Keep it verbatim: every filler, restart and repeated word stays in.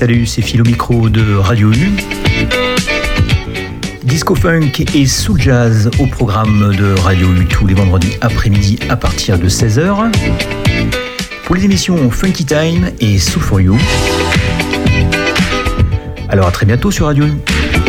Salut, c'est Phil au micro de Radio U. Disco Funk et Soul Jazz au programme de Radio U tous les vendredis après-midi à partir de seize heures. Pour les émissions Funky Time et Soul for You. Alors à très bientôt sur Radio U.